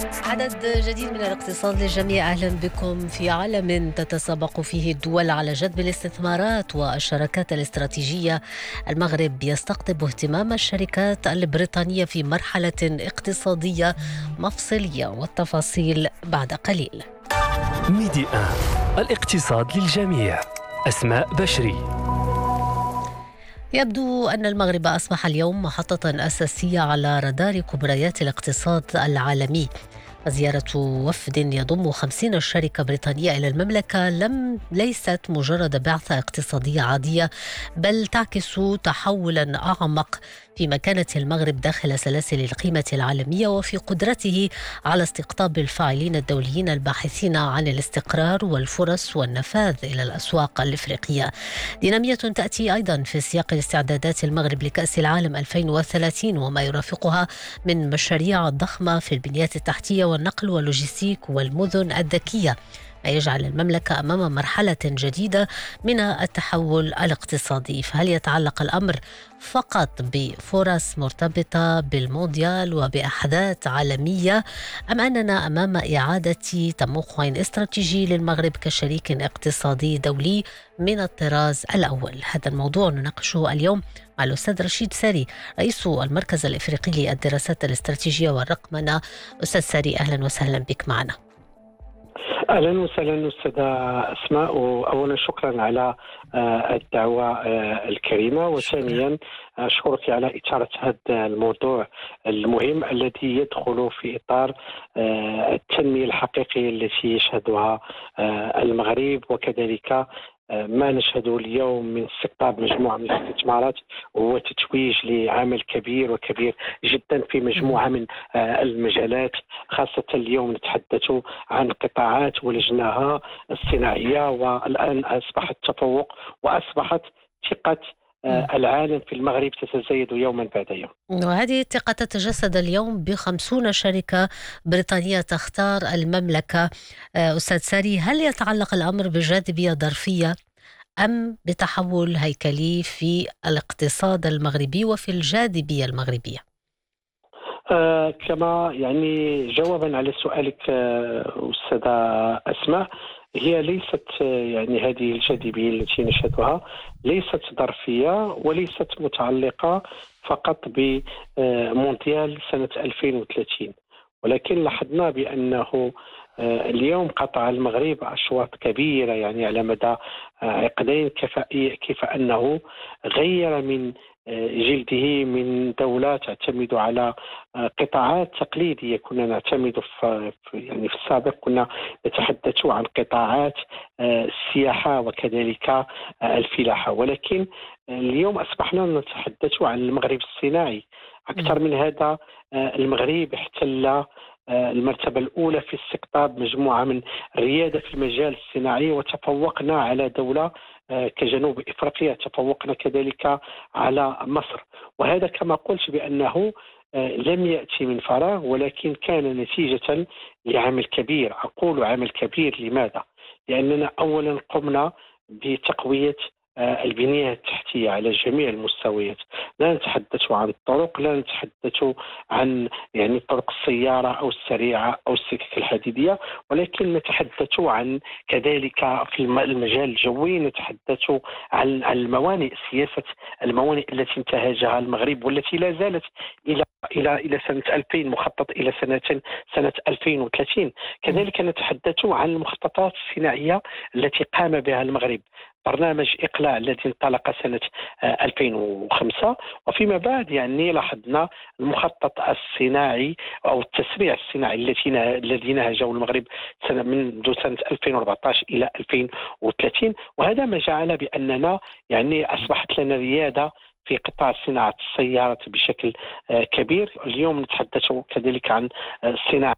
عدد جديد من الاقتصاد للجميع. أهلا بكم في عالم تتسابق فيه الدول على جذب الاستثمارات والشراكات الاستراتيجية. المغرب يستقطب اهتمام الشركات البريطانية في مرحلة اقتصادية مفصلية، والتفاصيل بعد قليل. ميدي الاقتصاد للجميع. أسماء بشري. يبدو أن المغرب أصبح اليوم محطة أساسية على رادار كبريات الاقتصاد العالمي. زيارة وفد يضم 50 شركة بريطانية إلى المملكة ليست مجرد بعثة اقتصادية عادية، بل تعكس تحولا أعمق في مكانة المغرب داخل سلاسل القيمة العالمية، وفي قدرته على استقطاب الفاعلين الدوليين الباحثين عن الاستقرار والفرص والنفاذ إلى الأسواق الإفريقية. دينامية تأتي أيضا في سياق استعدادات المغرب لكأس العالم 2030 وما يرافقها من مشاريع ضخمة في البنيات التحتية والنقل واللوجستيك والمدن الذكية، ما يجعل المملكة أمام مرحلة جديدة من التحول الاقتصادي. فهل يتعلق الأمر فقط بفرص مرتبطة بالمونديال وبأحداث عالمية، أم أننا أمام إعادة تموقع استراتيجي للمغرب كشريك اقتصادي دولي من الطراز الأول؟ هذا الموضوع نناقشه اليوم مع الأستاذ رشيد ساري، رئيس المركز الإفريقي للدراسات الاستراتيجية والرقمنة. أستاذ ساري، أهلا وسهلا بك معنا. أهلا وسهلا أستاذة أسماء، وأولا شكرا على الدعوة الكريمة، وثانيا أشكرك على إثارة هذا الموضوع المهم الذي يدخل في إطار التنمية الحقيقية التي يشهدها المغرب، وكذلك ما نشهده اليوم من استقطاب مجموعة من الاستثمارات وهو تتويج لعمل كبير وكبير جدا في مجموعة من المجالات. خاصة اليوم نتحدث عن قطاعات ولجناها الصناعية، والآن أصبح التفوق وأصبحت ثقة العالم في المغرب تتزايد يوما بعد يوم. وهذه الثقة تتجسد اليوم ب50 شركة بريطانية تختار المملكة. أستاذ ساري، هل يتعلق الأمر بجاذبية ظرفية أم بتحول هيكلي في الاقتصاد المغربي وفي الجاذبية المغربية؟ كما جوابا على سؤالك أستاذة أسماء، هي ليست هذه الجاذبية التي نشهدها ليست ظرفية وليست متعلقة فقط بمونديال سنة 2030، ولكن لاحظنا بأنه اليوم قطع المغرب أشواط كبيرة على مدى عقدين، كيف أنه غير من جلده من دولة تعتمد على قطاعات تقليدية. كنا نعتمد في السابق كنا نتحدث عن قطاعات السياحة وكذلك الفلاحة، ولكن اليوم أصبحنا نتحدث عن المغرب الصناعي. أكثر من هذا، المغرب احتل المرتبة الأولى في استقطاب مجموعة من الريادة في المجال الصناعي، وتفوقنا على دولة كجنوب إفريقيا، تفوقنا كذلك على مصر. وهذا كما قلت بأنه لم يأتي من فراغ، ولكن كان نتيجة لعمل كبير. أقول عمل كبير لماذا؟ لأننا أولا قمنا بتقوية البنية التحتية على جميع المستويات. لا نتحدث عن الطرق، لا نتحدث عن طرق السيارة أو السريعة أو السكك الحديدية، ولكن نتحدث عن كذلك في المجال الجوي، نتحدث عن الموانئ، سياسة الموانئ التي انتهجها المغرب والتي لا زالت إلى سنة 2000، مخطط إلى سنة 2030. كذلك نتحدث عن المخططات الصناعية التي قام بها المغرب، برنامج إقلاع الذي انطلق سنة 2005، وفيما بعد لاحظنا المخطط الصناعي أو التسريع الصناعي الذي نهجه المغرب منذ سنة 2014 إلى 2030. وهذا ما جعل بأننا أصبحت لنا ريادة في قطاع صناعة السيارات بشكل كبير. اليوم نتحدث كذلك عن صناعة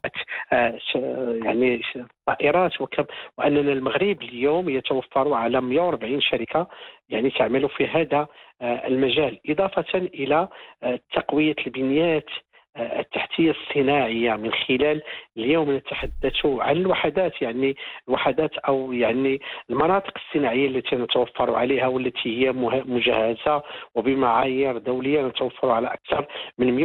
الطائرات، وأننا المغرب اليوم يتوفر على 140 شركة تعمل في هذا المجال، إضافة إلى تقوية البنيات التحتية الصناعية من خلال اليوم نتحدث عن الوحدات، الوحدات أو المناطق الصناعية التي نتوفر عليها والتي هي مجهزة وبمعايير دولية. نتوفر على أكثر من